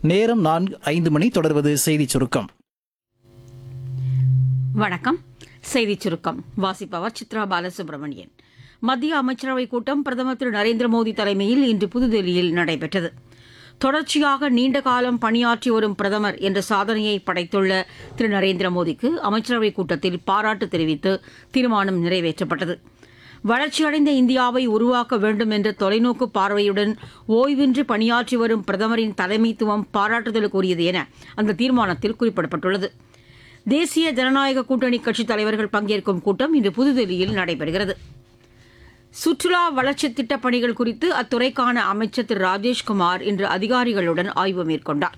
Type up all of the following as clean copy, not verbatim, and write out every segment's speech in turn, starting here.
நேரம் 4:05 தொடர்வது செய்திச் சுருக்கம். வணக்கம். செய்திச் சுருக்கம் வாசிப்பவர் சித்ரா பாலசுப்ரமணியன். மத்திய அமைச்சரவைக் கூட்டம் பிரதமர் திரு நரேந்திர மோடி தலைமையில் இன்று புதுதில்லியில் நடைபெற்றது. தொடர்ச்சியாக நீண்ட காலம் பணியாற்றி வரும் பிரதமர் என்ற சாதனையை படைத்துள்ள திரு நரேந்திர மோடிக்கு அமைச்சரவைக் கூட்டத்தில் பாராட்டு தெரிவித்து தீர்மானம் நிறைவேற்றப்பட்டது. வளர்ச்சியடைந்த இந்தியாவை உருவாக்க வேண்டும் என்ற தொலைநோக்கு பார்வையுடன் ஓய்வின்றி பணியாற்றி வரும் பிரதமரின் தலைமைத்துவம் பாராட்டுதலுக்குரியது என அந்த தீர்மானத்தில் குறிப்பிடப்பட்டுள்ளது. தேசிய ஜனநாயக கூட்டணி கட்சித் தலைவர்கள் பங்கேற்கும் கூட்டம் இன்று புதுதில்லியில் நடைபெறுகிறது. சுற்றுலா வளர்ச்சித் திட்டப் பணிகள் குறித்து அத்துறைக்கான அமைச்சர் திரு ராஜேஷ்குமார் இன்று அதிகாரிகளுடன் ஆய்வு மேற்கொண்டார்.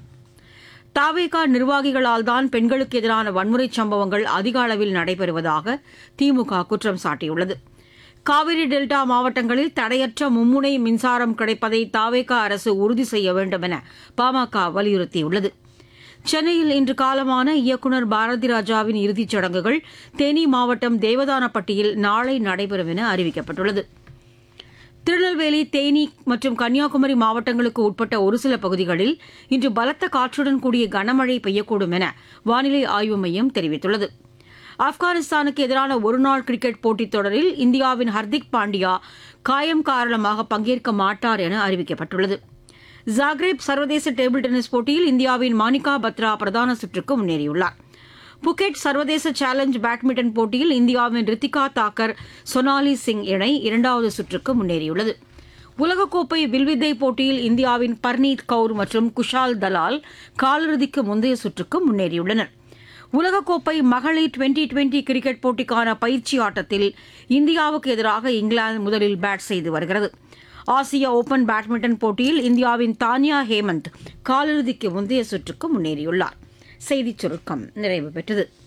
தவேகா நிர்வாகிகளால் தான் பெண்களுக்கு எதிரான வன்முறைச் சம்பவங்கள் அதிக அளவில் நடைபெறுவதாக திமுக குற்றம் சாட்டியுள்ளது. காவிரி டெல்டா மாவட்டங்களில் தடையற்ற மும்முனை மின்சாரம் கிடைப்பதை தவேகா அரசு உறுதி செய்ய வேண்டும் என பாமக வலியுறுத்தியுள்ளது. சென்னையில் இன்று காலமான இயக்குநர் பாரதி ராஜாவின் இறுதிச் சடங்குகள் தேனி மாவட்டம் தேவதானப்பட்டியில் நாளை நடைபெறும் என அறிவிக்கப்பட்டுள்ளது. திருநெல்வேலி, தேனி மற்றும் கன்னியாகுமரி மாவட்டங்களுக்கு உட்பட்ட ஒரு சில பகுதிகளில் இன்று பலத்த காற்றுடன் கூடிய கனமழை பெய்யக்கூடும் என வானிலை ஆய்வு மையம் தெரிவித்துள்ளது. ஆப்கானிஸ்தானுக்கு எதிரான ஒருநாள் கிரிக்கெட் போட்டித் தொடரில் இந்தியாவின் ஹர்திக் பாண்டியா காயம் காரணமாக பங்கேற்க மாட்டார் என அறிவிக்கப்பட்டுள்ளது. ஜாக்ரேப் சர்வதேச டேபிள் டென்னிஸ் போட்டியில் இந்தியாவின் மானிகா பத்ரா பிரதான சுற்றுக்கு முன்னேறியுள்ளார். புகெட் சர்வதேச சேலஞ்ச் பேட்மிண்டன் போட்டியில் இந்தியாவின் ரித்திகா தாக்கர், சோனாலி சிங் இணை இரண்டாவது சுற்றுக்கு முன்னேறியுள்ளது. உலகக்கோப்பை வில்வித்தை போட்டியில் இந்தியாவின் பர்னீத் கவுர் மற்றும் குஷால் தலால் காலிறுதிக்கு முந்தைய சுற்றுக்கு முன்னேறியுள்ளனர். உலகக்கோப்பை மகளிர் டுவெண்டி கிரிக்கெட் போட்டிக்கான பயிற்சி ஆட்டத்தில் இந்தியாவுக்கு எதிராக இங்கிலாந்து முதலில் பேட் செய்து வருகிறது. ஆசிய ஓபன் பேட்மிண்டன் போட்டியில் இந்தியாவின் தானியா ஹேமந்த் காலிறுதிக்கு முந்தைய சுற்றுக்கு முன்னேறியுள்ளார். செய்திச் சுருக்கம் நிறைவு பெற்றது.